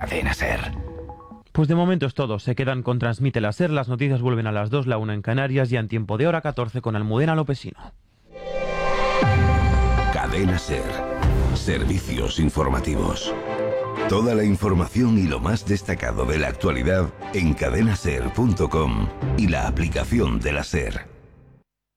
Cadena SER. Pues de momento es todo. Se quedan con Transmite la SER. Las noticias vuelven a las 2, la 1 en Canarias, ya en tiempo de hora 14 con Almudena Lopesino. Cadena SER. Servicios informativos. Toda la información y lo más destacado de la actualidad en cadenaser.com y la aplicación de la SER.